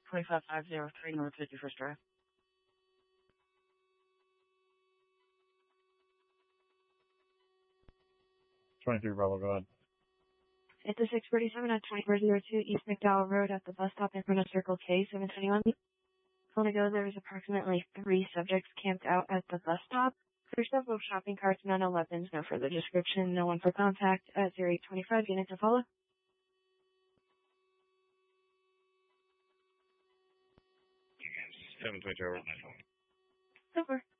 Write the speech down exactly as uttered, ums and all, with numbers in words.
twenty-five five oh three North fifty-first Drive. twenty-three Bravo, go ahead. It's the six forty-seven at twenty-four oh two East McDowell Road at the bus stop in front of Circle K, seven twenty-one. On ago, there was approximately three subjects camped out at the bus stop. First up, both shopping carts, none no weapons, no further description, no one for contact. At zero eight twenty-five, unit to follow. seven twenty-two over my phone. Over.